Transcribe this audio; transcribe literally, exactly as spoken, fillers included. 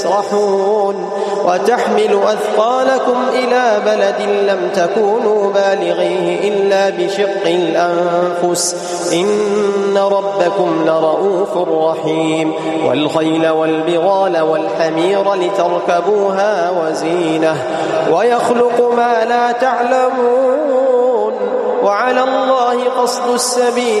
تسرحون وتحمل أثقالكم إلى بلد لم تكونوا بالغيه إلا بشق الأنفس إن ربكم لرؤوف رحيم والخيل والبغال والحمير لتركبوها وزينة ويخلق ما لا تعلمون وعلى الله قصد السبيل